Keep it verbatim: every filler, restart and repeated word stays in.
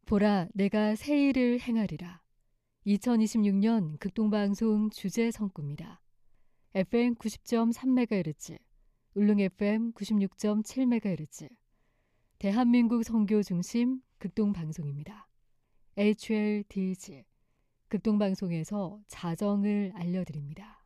보라, 내가 새 일을 행하리라. 이천이십육 년 극동방송 주제 성구입니다. 에프엠 구십 점 삼 메가헤르츠, 울릉 에프엠 구십육 점 칠 메가헤르츠, 대한민국 선교 중심 극동방송입니다. 에이치엘디지, 극동방송에서 자정을 알려드립니다.